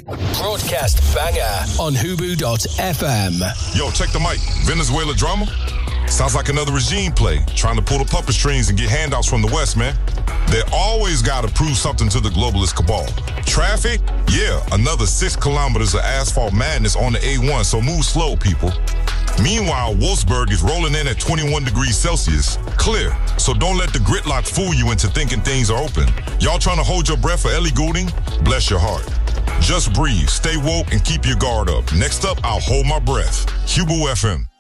Broadcast banger on Hubu.fm. Yo, check the mic. Venezuela drama? Sounds like another regime play, trying to pull the puppet strings and get handouts from the West, man. They always gotta prove something to the globalist cabal. Traffic? Yeah, another 6 kilometers of asphalt madness on the A1, so move slow, people. Meanwhile, Wolfsburg is rolling in at 21 degrees Celsius. Clear. So don't let the gridlock fool you into thinking things are open. Y'all trying to hold your breath for Ellie Goulding? Bless your heart. Just breathe, stay woke, and keep your guard up. Next up, I'll hold my breath. Hubu FM.